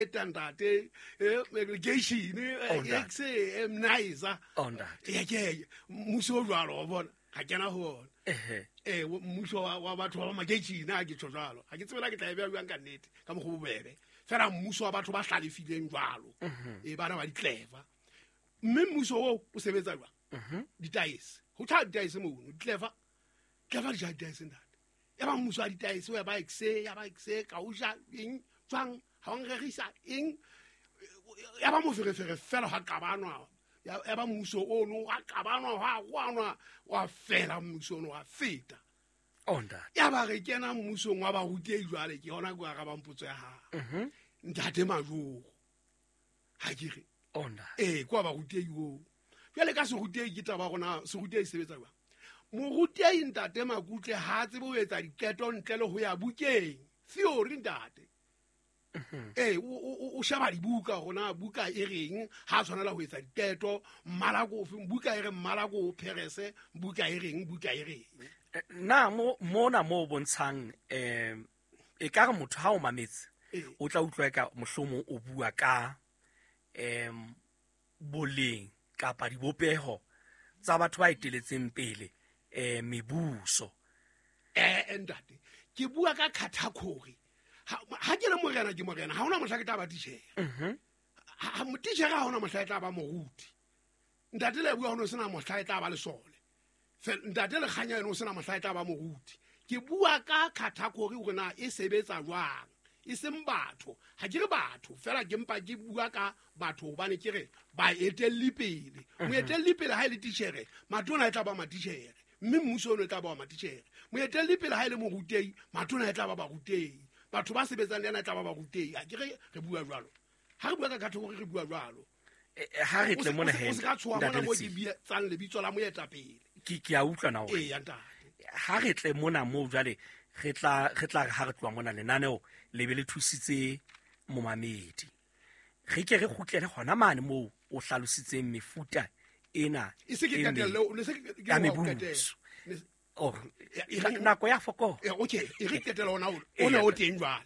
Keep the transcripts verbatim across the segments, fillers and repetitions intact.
Tandate, irrigation, exe, nice. On that. Yeah, Muso Ralo, I cannot hold. Eh, Muso, what my gachi, Nagi Tozalo. I get so like a very young candidate, come home, baby. Fera Muso about to study feeding Ralo. A banana clever. Memuso, who says that. The dice. Who tried dice moon, clever. Clever dice in that. Ever Muso dice where by say, I say, Kausha, in, Fang. Hangisa in Eba Mufere fellow Hakabano, Eba Muso, oh no, Hakabano, Hawana, or Fella Muso, no, a feet. On that. Yaba Regena Muso, Waba, who gave you a Yona Guarabam Puzaha. Datema rule. Hagiri. On that. Eh, Quaba who gave you. Yelegas who gave Gitabana, so who gave Severa. Murute in that Dema Gute Hazibu is a get on Tello who are bouquet. Fior in that. Eh, o shaba dibuka gona buka e reng ha tshwanela ho etsa diteto mmalago buka e re mmalago perese buka e reng buka e reng na mo mona mo bontshang em e ka re motho ha o mametse o tla utlwa ka mohlomo o bua ka em boleng ka pa dibopeho tsa batho ba iteletseng pele eh mebuso eh endate ke bua ka category ha ke le morena ke morena ha ona mohla ke taba titjhere mhm ha motitjhere ha ona mohla taba moruti ntate le bua ono sena mohla taba le sole fe ntate le khanya eno sena mohla taba moruti ke bua ka category hore na e sebetsa jwang e seng batho ha ke re batho fela ke mpa ke bua ka batho bane ke re ba etelle pele mo etelle pele ha ile titjhere matona e tla ba matitjhere mme mmuso ono e tla ba matitjhere mo etelle pele ha ile mo rutei matona e tla ba ba rutei batho ba sebetsang le na tla ba ba rutei a ke re re bua jwalo ha re bua ka category re bua jwalo ha re tle mona he ka tswa mona mo di bia tsang le bitso la moeta pele ke ke a utlwa na o eh ya ntate ha re tle mona mo jwale re tla re tla ha re tloa mona lenaneo le be le thusitse momamedi re ke re khutlele gona mane mo o hlalositseng mefuta ena e se ke katelle le se ke ke oh nako ya foko eh okay e re ketela ona ona o teng jwale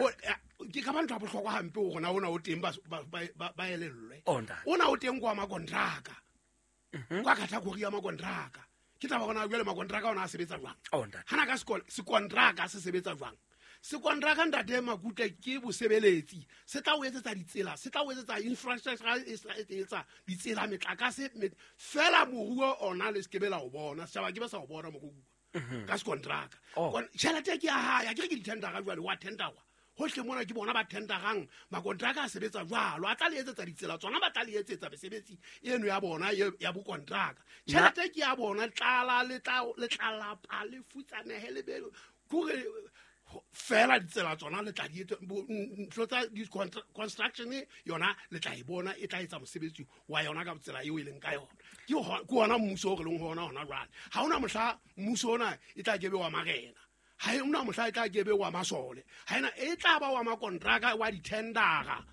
ke ka bantwa bohlokwa hampe o gona ona o teng ba ba elellwe ona o teng kwa makontraka kwa category ya makontraka ke taba gona jwale makontraka ona a sebetsa jwang hana ka sekolo se kontraka se sebetsa jwang se kontraka ntate Makuta ke bosebeletsi se tla o etsetsa ditsela se tla o etsetsa infrastructure e etsa ditsela metlakase fela moruo ona le skebela o bona se ba ke ba sa o bona moruo ka se kontraka tšhelete ke ya ha ya ke ke ditender ga jwale wa tender wa hohle mona ke bona ba tenderang makontraka a sebetsa jwalo a tla le etsetsa ditsela tsona ba tla le etsetsa besebetsi eno ya bona ya bo kontraka tšhelete ke ya bona tlala le tla le tlala pa le futsanehe le be kore fela ditsela tsona le tla di tlotsa di construction yona le tla e bona e tla etsa mosebetsi wa yona ka botsela eo e leng ka yona ke go ona mmuso go leng hona hona jwale ha ona mohla mmuso ona e tla kebe wa marena ha ona mohla e tla kebe wa masole ha ena e tla ba wa makontraka wa ditendera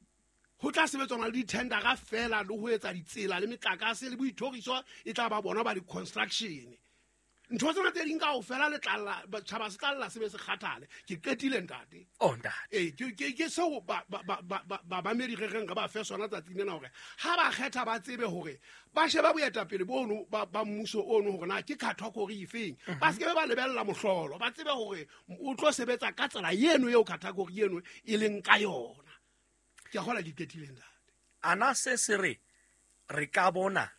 ho tla sebetsana le ditendera fela le ho etsa ditsela le metlakase le boithoriso e tla ba bona ba di construction ntho tsena tse ding ka o fela le tlalla batšhaba se tlalla se be se kgathale ke qetile ntate onda eh ke ke so ba ba ba ba meri re renga ba fe sona tsa tsine na hore ha ba kgetha ba tsebe hore ba sheba boeta pele bono ba mmuso ono hore na ke category efeng ba se ke ba lebella mohlolo ba tsebe hore o tlo sebetsa ka tsela yeno eo category yeno e leng ka yona ke gola di qetile ntate ana se se re re ka bona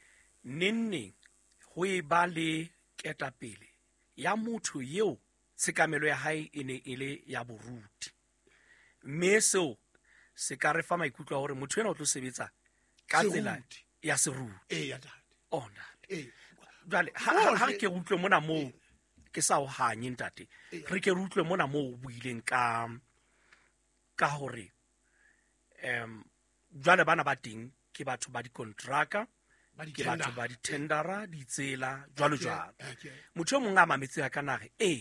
nenne ho e ba le keta pele ya motho yeo tshekamelo ya hae e ne ele ya boruti mme seo se ka re fa maikutlo hore motho ena o tlo sebetsa ka tsela ya seruti eh ya tate ona eh jwale ha ke utlwe mona mo ke sa o hanye ntate re ke utlwe mona mo o buileng ka ka hore em jwale bana ba teng ke batho ba di contractor ke batho ba di tendera ditsela jwalo jwalo motho mongwe a mametse ka nare eh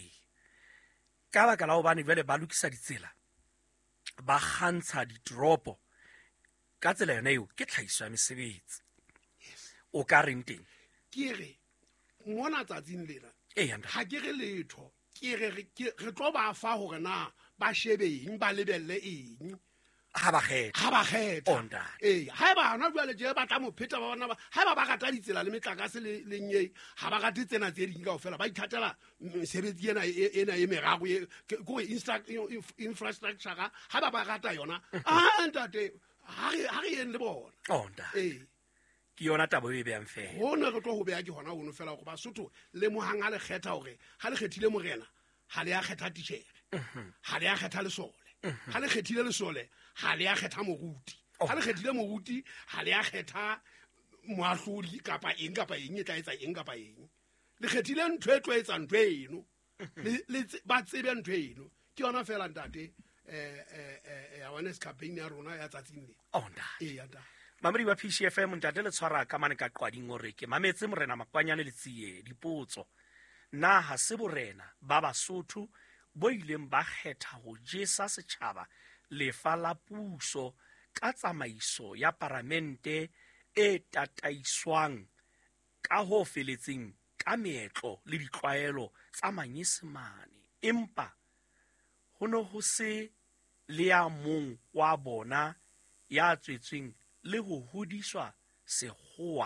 ka ba ka la obane jwale ba lokisa ditsela ba khantsha ditoropo ka tsela yona eo ke tlhahiso ya mesebetsi o ka reng teng ke re mona tsatsing lena eh yanda ha ke re letho ke re re tlo ba fa hore na ba shebeng ba lebelle eng ha ba kgetha ha ba kgetha Onda. ee ha ba hana jwale je ba tla mo pheta ba bona ba ha ba ba gata ditsela le metlakase le le nye ha ba gate tsena tse ding kaofela ba ithatela mesebetsi ena ena e merago e go infrastructure ha ba ba gata yona a ntate ha re ha re yen le bona Onda. ee ke yona tabo e beang fela hona re tlo go bea ke hona hono fela go ba sotho le mohanga le kgetha hore ha le kgethile morena ha le a kgetha titjhere ha le a kgetha lesole ha le kgethile lesole ha le a kgetha moruti ha le kgethile moruti ha le a kgetha moahlodi kapa eng kapa eng e tla etsa eng kapa eng le kgethile ntho e tlo etsa ntho eno le ba tsebe ntho eno ke yona fela ntate eh eh awareness campaign ya rona ya tsatsing le Onda. e ya ta Mamedi wa P C F M ntate le tshwara ka mane ka qwading hore ke mametse morena Makwanyane le tsiye dipotso na ha se borena ba Basotho bo ileng ba kgetha ho jesa setjhaba lefa la puso ka tsamaiso ya paramente e tataiswang ka ho feletseng ka meetlo le ditlwaelo tsa manyesemane empa hono ho se le ya mong wa bona ya tswetsweng le ho hodiswa sekgowa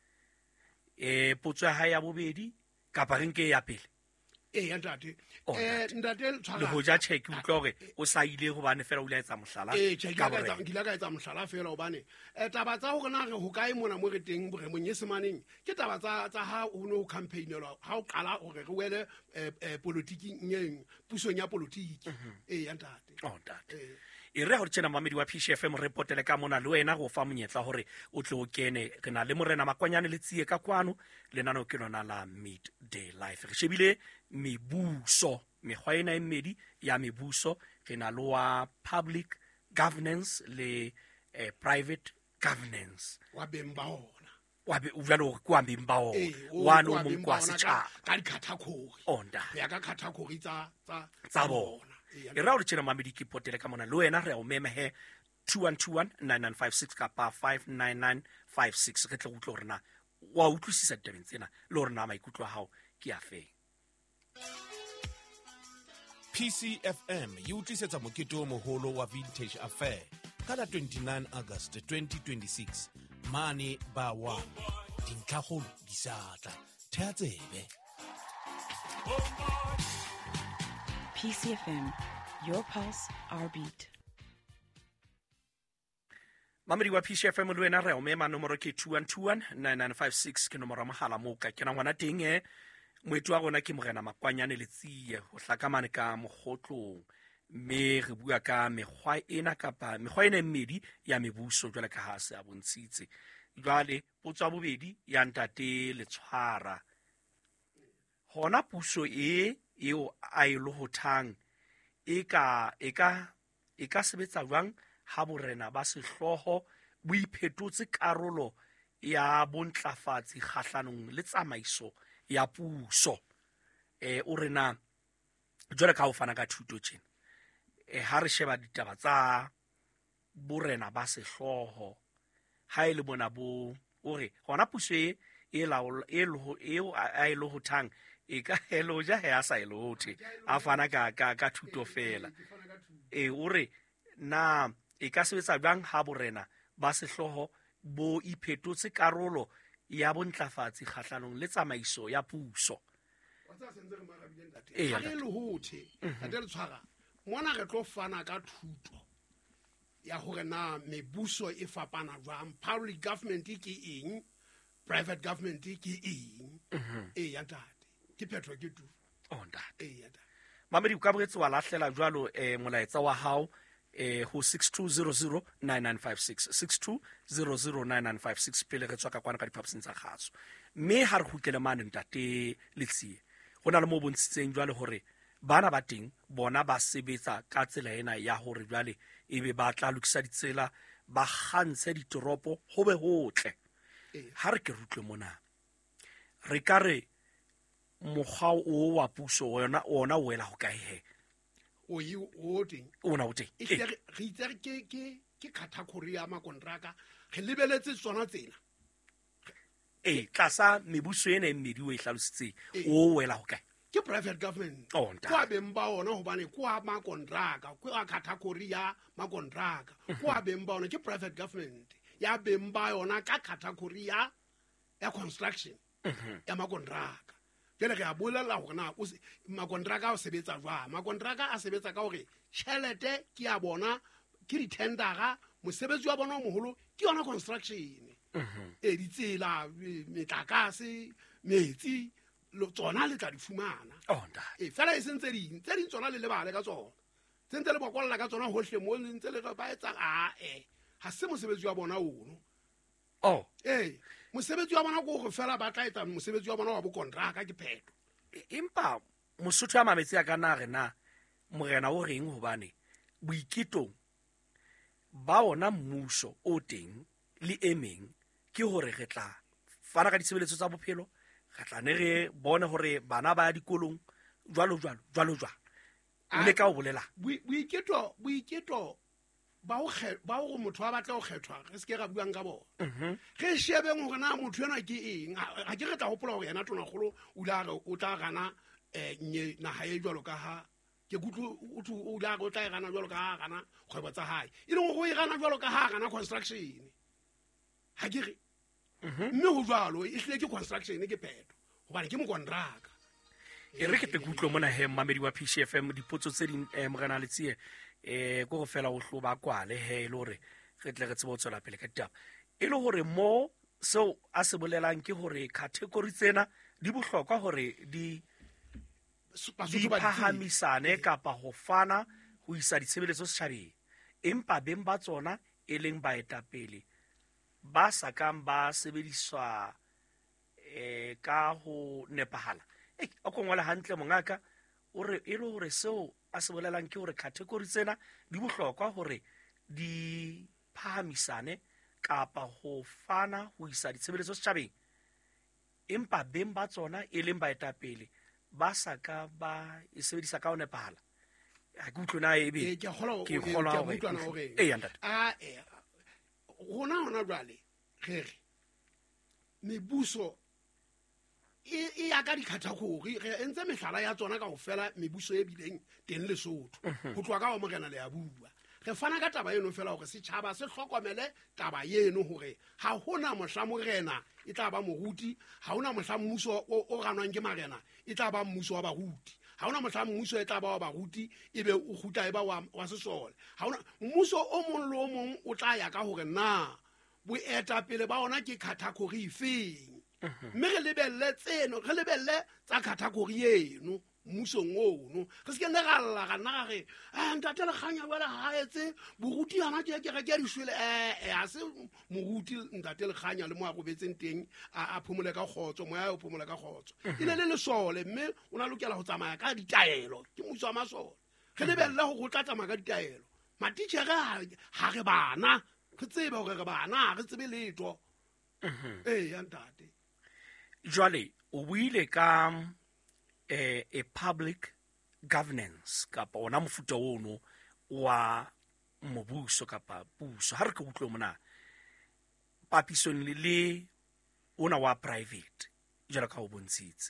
e potso ya hae ya bobedi kapa re nke ya pele e ya ntate Oh, eh ntate. ntate le tshwara ho ja check utlwa hore o sa ile ho bane fela o ile a etsa mohlala eh tjha ka ke borena. la ka etsa mohlala fela hobane eh taba tsa hore na re ho kae mona mo re teng bore monyesemaneng ke taba tsa tsa ha o no campaignelwa ha o qala hore re wele eh politiking nyeng pusong ya politiki eh ya ntate Oh, ntate. eh e re hore tjena mamedi wa P C F M re potele ka mona le wena go fa monyetla hore o tle o kene re na le morena Makwanyane le tsiye ka kwano le nano ke lona la midday life re shebile mebuso mekgwa ena e mmedi ya mebuso re na le wa public governance le eh, private governance wa beng ba ona wa be o jalo go kwa mbeng ba ona eh wa no mo kwa setjhaba ka dikhathakgori onda ya ka khathakgori tsa tsa tsa bona e ra hore tjena mamedi ke potele ka mona le wena re a o mema he two one two one nine nine five six kapa five nine nine five six re tle go utlwa hore na wa utlwisisa ditabeng tsena le hore na maikutlo a hao ke a feng. P C F M e utlisetsa mokete o moholo wa Vintage Affair ka la twenty-nine August twenty twenty-six mane ba wa dintlhagolo di satla thea tsebe. P C F M, your pulse, our beat. Mamedi wa P C F M le wena re o mema nomoro ke two one two one nine nine five six ke nomoro ya mohala mo ka kena ngwana teng e moetu wa rona ke morena Makwanyane le tsiye ho hlakamane ka mogotlong mme re bua ka mekgwa ena kapa mekgwa ena e mmedi ya mebuso jwale ka ha se a bontshitse jwale potso ya bobedi ya ntate le tshwara hona puso e eo a e lohothang e ka e ka e ka sebetsa jwang ha borena ba sehloho bo iphetotse karolo ya bontlafatsi kgahlanong le tsamaiso ya puso eh o rena jwale ka ho fana ka thuto tjena e ha re sheba ditaba tsa borena ba sehloho ha ile bona bo ore hona puso e e la e lo e a e lohothang e ka helo ja he a sa e lothe a fana ka ka ka thuto fela e ore na e ka sebetsa jwang ha borena ba sehloho bo iphetotse karolo ya bontlafatsi kgahlanong le tsamaiso ya puso wa tsa sentse re marabile ntate Eh, ha ntate. re le hothe ntate le tshwara mona re tlo fana ka thuto ya hore na mebuso e fapana jwang public government ke eng private government ke eng eh ya ntate ke phetho ke tu oh ntate eh ya ntate mamedi o ka boetse wa lahlela jwalo eh molaetsa wa hao eh ho six two zero zero nine nine five six six two zero zero nine nine five six pele re tswa ka kwana ka diphaposing tsa kgaso mme ha re hutlele mane ntate le tsie hona le mo bontshitseng jwale hore bana ba teng bona ba sebetsa ka tsela ena ya hore jwale ebe ba tla lokisa ditsela ba kgantshe ditoropo ho be hotle ha re ke rutlwe mona re ka re mokgwa o wa puso ona ona o ela ho kae he o yi o teng ona o teng e hle re itse re ke ke ke category ya makontraka re lebeletse tsona tsena eh tlasa mebuso ena e mmedi o e hlalositse o wela ho kae ke private government kwa beng ba ona hobane kwa makontraka kwa category ya makontraka kwa beng ba ona ke private government ya beng ba yona ka category ya ya construction ya makontraka jele ke a bolela hore na makontraka a sebetsa jwa makontraka a sebetsa ka hore tšhelete ke ya bona ke di tendera mosebetsi wa bona o moholo ke yona construction e ditsela metlakase metsi lo tsona le tla di fumana e fela e sentse ding tse ding tsona le lebale ka tsona tsentse le bokolla ka tsona hohle mo le ntse le ba etsa a e ha se mosebetsi wa bona ono oh eh mosebetsi wa bona go go fela ba tla etsa mosebetsi wa bona wa bo kontraka ke pheto empa mosotho a mametsi a kana rena morena o reng hobane boiketong ba ona mmuso o teng le emeng ke hore re tla fana ka ditshebeletso tsa bophelo re tla ne re bone hore bana ba dikolong jwalo jwalo jwalo jwalo o le ka o bolela boiketo boiketo ba o khe ba o motho wa batla o khethwa re se ke ga buang ka bona ge shebeng hore na motho yena ke eng ga ke re tla hopola hore yena tona golo o la re o tla gana eh nye na ha e jwalo ka ha ke gutlu o la go tla gana jwalo ka ha gana kgwebo tsa hae e leng go e gana jwalo ka ha gana construction ha ke re mme ho jwalo e hle ke construction ke peto hobane ke mo kontraka e re ke te gutlo mona he mamedi wa P C F M dipotso tse di morena le tsie eh go go fela o hloba kwale he le hore re tle re tsebo tswela pele ka taba e le hore mo so a se bolelang ke hore category tsena di bohlokwa hore di di phahamisane kapa ho fana ho isa ditshebeletso setjhabeng empa beng ba tsona e leng baetapele ba sa kang ba sebediswa eh ka ho nepahala e a go ngola hantle mongaka o re e le hore seo a se bolelang ke hore category tsena di bohlokwa hore di phahamisane kapa ho fana ho isa ditshebeletso setjhabeng empa beng ba tsona e leng baetapele ba sa ka ba e sebedisa ka ho nepahala a ke utlwana e be ke kgola ke kgola hore e ya ntate a e gona hona jwale re mebuso e ya ka dikhathakori re entse mehlala ya tsona ka go fela mebuso e bileng teng Lesotho go tloa ka go morena le ya bua re fana ka taba eno fela gore setšhaba se hlokomele taba eno gore ha hona mohla morena e tla ba moruti ha hona mohla mmuso o ganwang ke marena e tla ba mmuso wa baruti ha hona mohla mmuso e tla ba wa baruti ebe o khuta e ba wa sesole ha hona mmuso o mong le o mong o tla ya ka gore na boetapele ba ona ke category efeng mme re lebelle tseno re lebelle tsa category eno mmusong ono re se ke nne ga lla ga nna re a ntate le khanya wela ha etse boruti yana ke ke ke di shwele eh a se moruti ntate le khanya le mo a go betseng teng a phumule ka khotso mo ya o phumule ka khotso ile le le sole mme ona lokela go tsamaya ka ditaelo ke mmuso wa masole re lebelle go go tlatsa ka ditaelo matitjhere ha re bana re tsebe gore re bana re tsebe letho eh ya ntate jwale o buile ka eh, a public governance kapa ona mofuta ono wa mobuso kapa puso ha re ka utlwe mona papisong le ona wa private jalo ka o bontshitse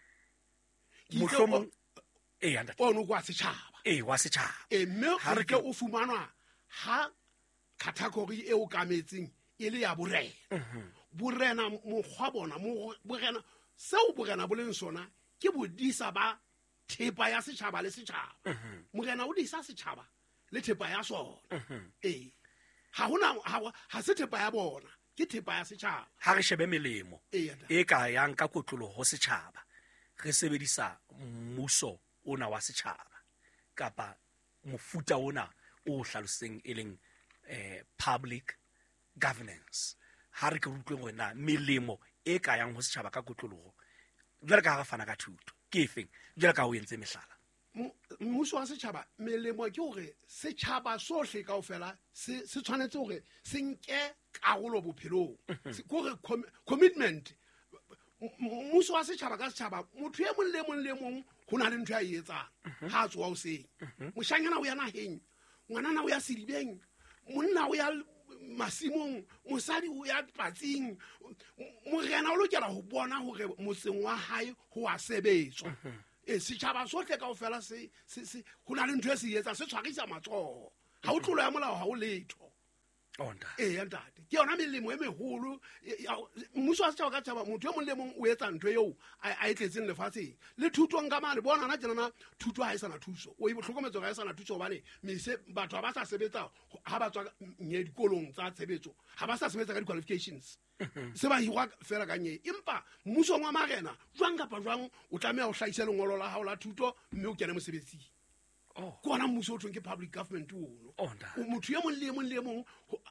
mohlomong e anda ono kwa setšhaba e wa setšhaba e mme ha re ke o fumanwa ha category e o kametseng e le ya borena borena mokgwa bona borena seo borena bo leng sona ke bodisa ba thepa ya setšhaba le setšhaba morena o disa setšhaba le thepa ya sona eh ha hona ha se thepa ya bona ke thepa ya setšhaba ha re shebe melemo e ka yang ka kotlolo ho setšhaba re sebedisa mmuso ona wa setšhaba kapa mofuta ona o hlaloseng e leng eh public governance ha re ke rutlwe go na melemo e ka yang ho setšhaba ka kotlologo jwale ka ga fana ka thuto ke efeng jwale ka o entse mehlala mmuso wa setšhaba melemo ke gore setšhaba sohle kaofela se se tshwanetse gore se nke karolo bophelong gore commitment mmuso wa setšhaba ka setšhaba motho e mong le mong le mong go na le ntho ya e etsang ha tsoa o seng moshanyana o ya naheng ngwanana o ya sedibeng monna o ya masimong mosadi o ya patsing morena o lokela go bona gore motseng wa hae go a sebetswa e setšhaba sotlhe kao fela go na le ntho e se etsa se tshwarisa matsogo ga o tlolo ya molao ga o letho ee ntate ke yona melemo e megolo mmuso wa setšhaba ka tšhaba motho yo mongwe le mongwe o etsa ntho eo a e tletseng lefatsheng le thutong ka mane bonana tjenana thuto ga e sana thuso o tlhokometso ga e sana thuso gobane mise batho ga ba sa sebetsa ga ba tswa nye dikolong tsa tshebetso ga ba sa sebetsa ka di-qualifications se ba hirwa fela ka nye empa mmusong wa marena jwang kapa jwang o tlameya go tlhaisa lengolo la gago la thuto mme o kene mosebetsing ke ona mmuso o thweng ke public government ono motho ye mong le ye mong le ye mong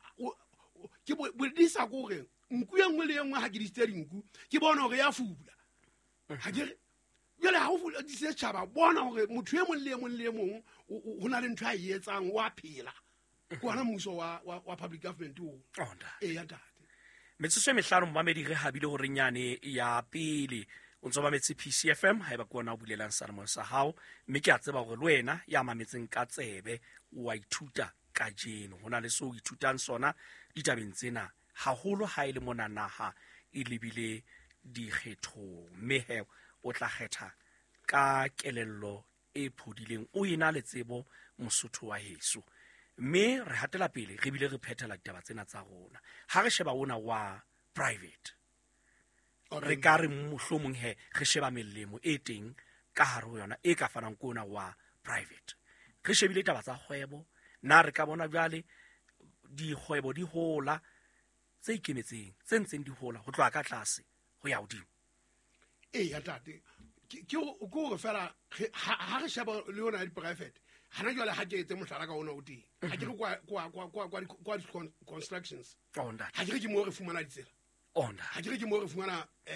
ke bodisa kore nku ye nngwe le ye nngwe ga ke disitse dinku ke bona gore ya fula ga kere jale ga o fuladise setšhaba bona gore motho ye mong le ye mong le ye mong go na le ntho a e etsang wa phela ke ona mmuso wa public government ono ee ya ntate metsotso e mehlano mmamedi re habile gore nyane ya pele o ntse ba metse P C F M ha eba kona o bulelang sarmo sa hao mme ke a tseba gore le wena ya mametseng ka tsebe wa ithuta ka jeno hona le so ithutang sona ditabeng tsena haholo ha ile mona naha e lebile dikgetho mme he o tla kgetha ka kelello e phodileng o ina le tsebo mosotho wa heso mme re hatela pele re bile re phethela ditaba tsena tsa rona ha re sheba ona wa private re ka re mohlomong he re sheba melemo e teng ka hare ho yona e ka fanang ko ona wa private re shebile taba tsa kgwebo na re ka bona jwale di kgwebo di hola tse ikemetseng tse ntseng di hola ho tloa ka tlase ho ya hodimo ee ya tate ke go fela ha re sheba le yona ya di-private hana jwale ha ke etse mohlala ka ona o teng ha ke re kwa constructions ha ke re ke mo re fumana ditsela ha ke re ke mo re fumana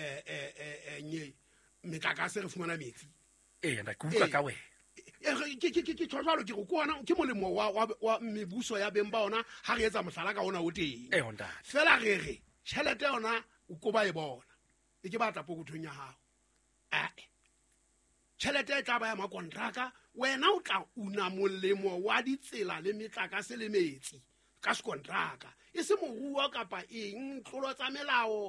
nye metlakase re fumana metsi ee nda ke utlwa ka wena ke tshwajalo ke go kona ke molemo wa mebuso ya beng ba ona ha re etsa mohlala ka ona o teng fela re re tšhelete yona o ko ba e bona e ke batla pokothong ya gago ae tšhelete e tla ba ya makontraka wena o tla una molemo wa ditsela le metlakase le metsi ka sekontraka e se moruo kapa eng tlolo tsa melao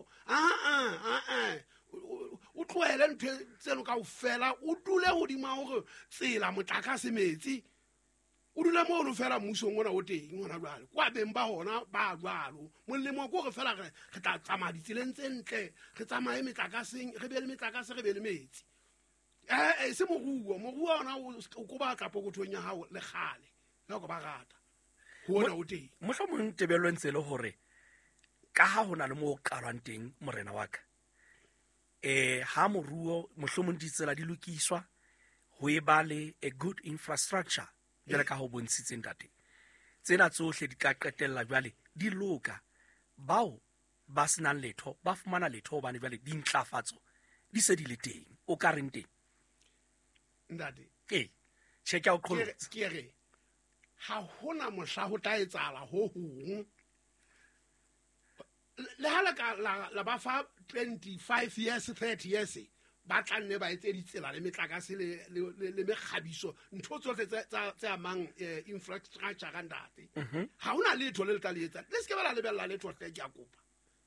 aa o tloele ntho tseno ka o fela o dule godima gore tsela motlakase metsi o dule mo ono fela mmusong ona o teng gona jwale kwa beng ba gona ba jwalo molemo ko gore fela re tla tsamaya ditseleng tse ntle re tsamaye metlakaseng re be le metlakase re be le metsi ee se moruo moruo ona o ko batla pokothong ya gago le gale le go ba rata hona o teng mohlomong tebello ntse le hore ka ha hona le mo o qalwang teng morena wa ka eh ha moruo mohlomong ditsela di lokiswa ho e ba le a good infrastructure jwale ka ho bontshitseng tate tsena tsohle di ka qetella jwale di loka bao ba senang letho ba fumana letho hobane jwale di ntlafatso di se di le teng o ka reng teng ndate ee check out colors ke re ha hona mohla ho tla etsala ho hong le hala ka la ba fa twenty-five years thirty years ba tla nne ba etse ditsela le metlakase le le meghabiso ntho tsohle tsa amang infrastructure ka ndate ha hona letho le le tla le etsa le se ke ba la lebella letho hle ke a kopa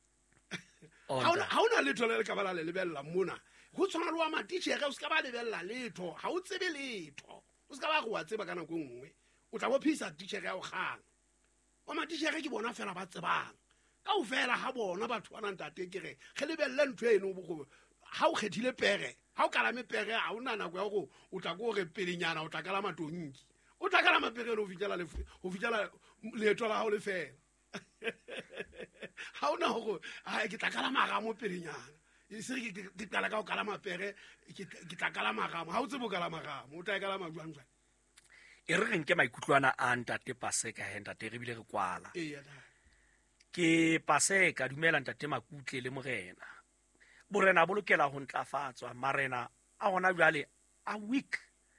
ha hona letho le le ka ba la le lebella mona go tshwana le wa matitšhere o se ka ba lebella letho ha o tsebe letho o se ka ba go wa tseba ka nako nngwe o tla bo phisa titšhere ya go gang wa matitšhere ke bona fela ba tsebang ka o fela ha bona batho ba nang tate ke re ge lebelle ntho eno bo ha o khethile pere ha o kalame pere ha o na nako ya go o tla go re pelenyana o tla kala matonki o tla kala mapere o fitjela le o fitjela leeto la ha o le fela ha o na go ha ke tla kala magamo pelenyana e se ke ke tla ka o kala mapere ke tla kala magamo ha o tsebo kala magamo o tla kala majwang jwang e re nke maikutlwana a ntate Paseka he ntate re bile re kwala ee ke Paseka dumela ntate Makutle le morena borena bo lokela ho ntlafatswa marena a gona jwale a week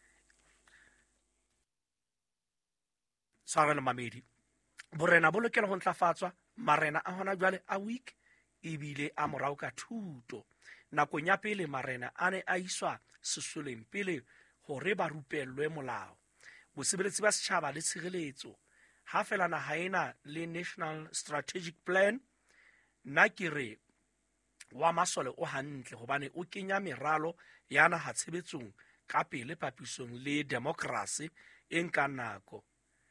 sara le mamedi borena bo lokela ho ntlafatswa marena a gona jwale a week e bile a morao ka thuto nakong ya pele marena a ne a iswa sesoleng pele hore ba rupellwe molao bosebeletsi ba setjhaba le tshireletso ha fela na haena le national strategic plan na ke re wa masole o hantle hobane o kenya meralo ya naha tshebetsong ka pele papisong le democracy e nka nako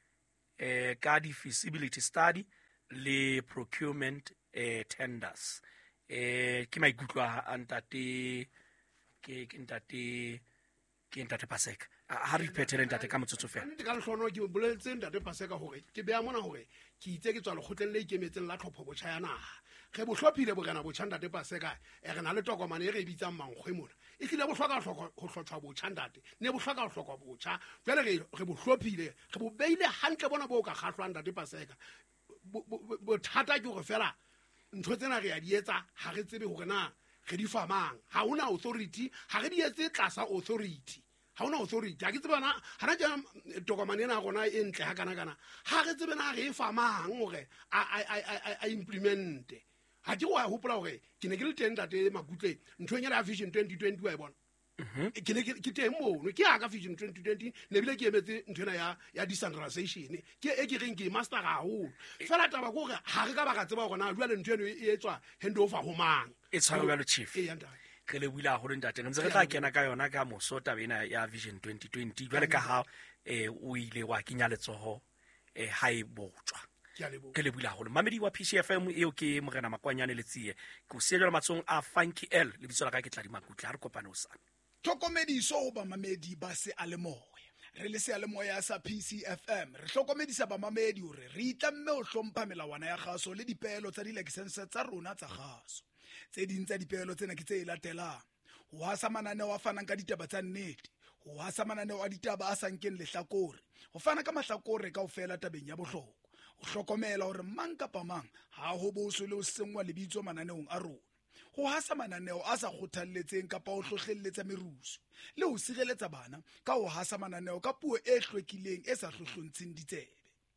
eh ka di feasibility study le procurement eh tenders eh ke maikutlo a ntate ke ke ntate ke ntate Paseka ha re phethele ntate ka motsotso fela nte ka lehlono ke boletse ntate Paseka hore ke beya mona hore ke itse ke tswa le khotleng le ikemetseng la tlhopho botjha ya naha ge bo hlophile bokana botjha ntate Paseka e re na le tokomane e re bitsang mankgwe mona e tlile bo hloka hloko ho hlotshwa botjha ntate ne bo hloka ho hlokwa botjha jwale re re bo hlophile re bo beile hantle bona bo ka kgahlwa ntate Paseka bothata ke go fela ntho tsena re ya di etsa ha re tsebe hore na re di famang ha una authority ha re di etse tlasa authority ha una authority ha ke tsebe na ha na ja tokomane na gona e ntle ha kana kana ha re tsebe na re e famang hore a a a implement ha ke wa hopola hore ke ne ke le teng tate Makutle ntho e nyela vision twenty twenty wa e bona ke ne ke teng mono ke aka vision twenty twenty ne bile ke emetse nthona ya ya decentralization ke e ke reng ke master ga holo fela taba go re ha re ka ba ka tseba gona jwa le ntho eno e etswa handover ho mang e tshwarwa le chief e yanda ke le buila go ntate ntse re tla kena ka yona ka moso tabena ya vision twenty twenty jwale ka ha eh o ile wa kenya letsoho eh hae botswa ke le buila go mamedi wa P C F M eo ke Morena Makwanyane le tsie ke o siela matsong a Funky L le bitso la ka ke tla di Makutle ha re kopane o sana tlhokomediso ho bamamedi ba se a le moya re le se a le moya sa P C F M re hlokomedisa bamamedi hore re itlamme ho hlompha melawana ya kgaso le dipehelo tsa di-license tsa rona tsa kgaso tse ding tsa dipehelo tsena ke tse latelang ho hasa mananeo a fanang ka ditaba tsa nnete ho hasa mananeo a ditaba a sankeng lehlakore ho fana ka mahlakore ka ofela tabeng ya bohlokwa ho hlokomela hore mang kapa mang ha ho boso le ho sengwa lebitso mananeong a rona ho hasa mananeo a sa kgothalletseng kapa ho hlohlelletsa merusu le ho sireletsa bana ka ho hasa mananeo ka puo e hlwekileng e sa hlohlontseng ditsebe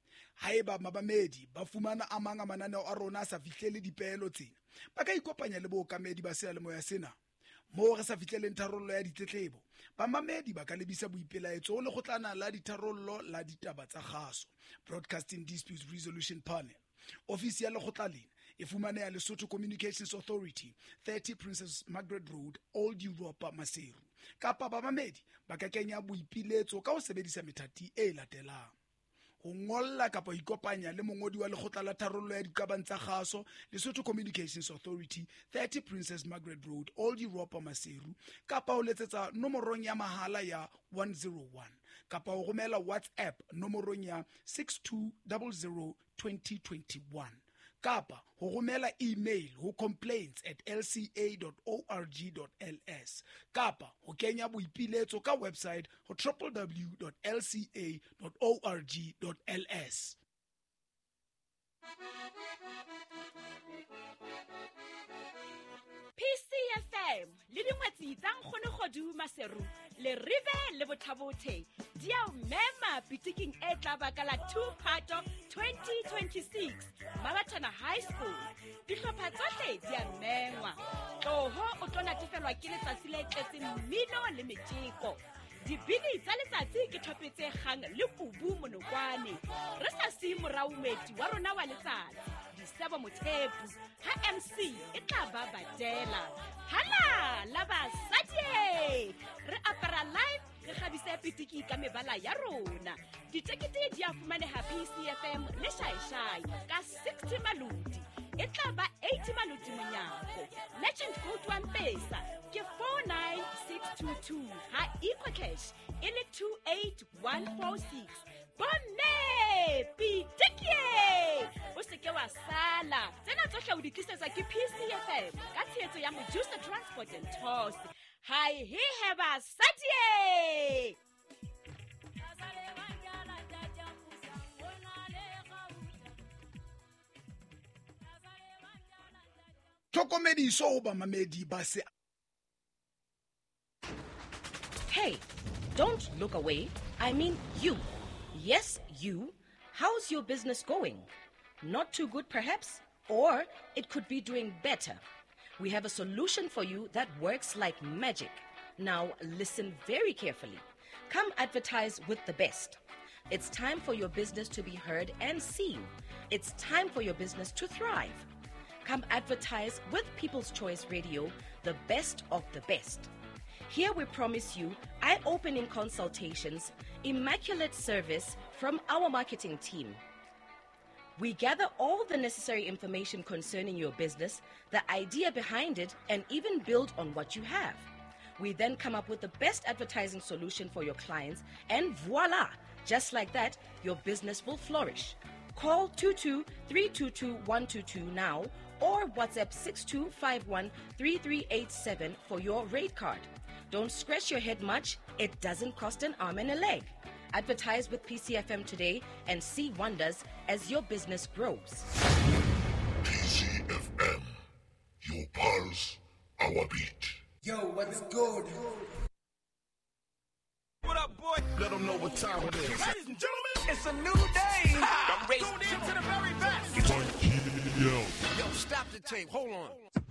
haeba mabamedi ba fumana a mang a mananeo a rona a sa fihlele dipehelo tsena ba ka ikopanya le bookamedi ba sealemoya sena moo re sa fihleleng tharollo ya ditletlebo bamamedi ba ka lebisa boipelaetso le kgotlana la ditharollo la ditaba tsa kgaso Broadcasting Dispute Resolution Panel ofisi ya lekgotla lena e fumaneha Lesotho Communications Authority thirty Princess Margaret Road Old Europa Maseru kapa bamamedi ba ka kenya boipiletso ka ho sebedisa methati e latelang ho ngolla kapa ho ikopanya le mongodi wa lekgotla la tharollo ya diqabang tsa kgaso Lesotho Communications Authority thirty Princess Margaret Road Old Europa Maseru kapa ho letsetsa nomorong ya mahala ya one oh one kapa ho romela WhatsApp nomorong ya six two zero zero twenty twenty-one kapa ho romela email ho complaints at l c a dot org dot l s kapa ho kenya boipiletso ka website ho w w w dot l c a dot org dot l s. P C F M le dingwetsi tsa nkgone kgodu Maseru le rive le bothabothe di a mema pitiking e tla baka la two phato twenty twenty-six Mabatana High School dihlopha tsohle di a mengwa tloho o tlo natefelwa ke letsatsi le tletseng mmino le metjeko dibini tsa letsatsi ke thopetse kgang le kubu monokwane re sa si moraumeti wa rona wa letsatsi disebo mothepu ha M C e tla ba badela hala la basadi re apara live re khabise pitiki ka mebala ya rona ditekete di a fumaneha P C F M le shaishai ka sixty maludi e tla ba eighty maludi monyako legend code one pesa ke four nine six two two ha eco cash ile two eight one four six bonne pitiki o se ke wa sala tsena tsohle o di tlisetsa ke P C F M ka tshetso ya Mojusa Transport and Tours hi he have a sadie tlhokomediso ho bamamedi ba se. Hey, don't look away. I mean you. Yes, you. How's your business going? Not too good, perhaps? Or it could be doing better. We have a solution for you that works like magic. Now, listen very carefully. Come advertise with the best. It's time for your business to be heard and seen. It's time for your business to thrive. Come advertise with People's Choice Radio, the best of the best. Here we promise you eye-opening consultations, immaculate service from our marketing team. We gather all the necessary information concerning your business, the idea behind it, and even build on what you have. We then come up with the best advertising solution for your clients, and voila! Just like that, your business will flourish. Call two two three two two one two two now or WhatsApp six two five one three three eight seven for your rate card. Don't scratch your head much. It doesn't cost an arm and a leg. Advertise with P C F M today and see wonders as your business grows. P C F M, your pulse, our beat. Yo, what's good? What up, boy? Let them know what time it is. Ladies and gentlemen, it's a new day. I'm racing to the very best. Yo. Yo, stop the tape. Hold on.